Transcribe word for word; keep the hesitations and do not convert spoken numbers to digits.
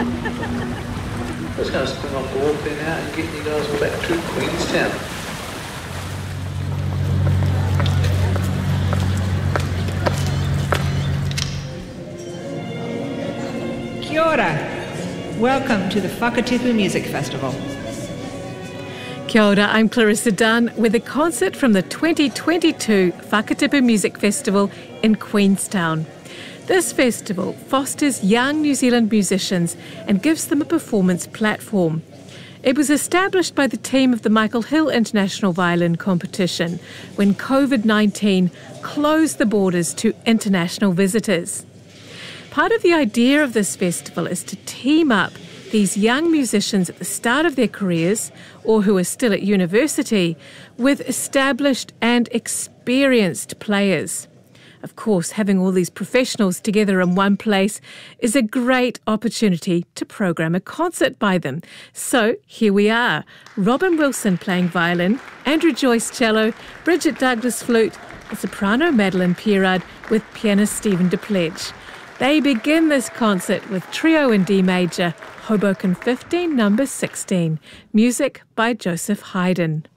I'm just going to spring off the walk there now and get you guys all back to Queenstown. Kia ora. Welcome to the Whakatipu Music Festival. Kia ora, I'm Clarissa Dunn with a concert from the twenty twenty-two Whakatipu Music Festival in Queenstown. This festival fosters young New Zealand musicians and gives them a performance platform. It was established by the team of the Michael Hill International Violin Competition when COVID nineteen closed the borders to international visitors. Part of the idea of this festival is to team up these young musicians at the start of their careers or who are still at university with established and experienced players. Of course, having all these professionals together in one place is a great opportunity to program a concert by them. So here we are, Robin Wilson playing violin, Andrew Joyce cello, Bridget Douglas flute, and soprano Madeline Pierrard with pianist Stephen DePledge. They begin this concert with Trio in D major, Hoboken fifteen, number sixteen, music by Joseph Haydn.